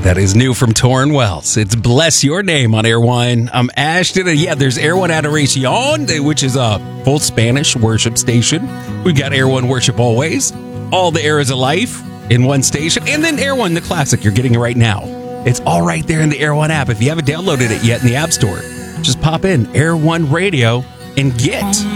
That is new from Torrin Wells. It's Bless Your Name on Air One. I'm Ashton, and yeah, there's Air One Adoracion, which is a full Spanish worship station. We've got Air One Worship Always, all the eras of life in one station, and then Air One, the classic. You're getting it right now. It's all right there in the Air One app. If you haven't downloaded it yet in the App Store, just pop in Air One Radio and get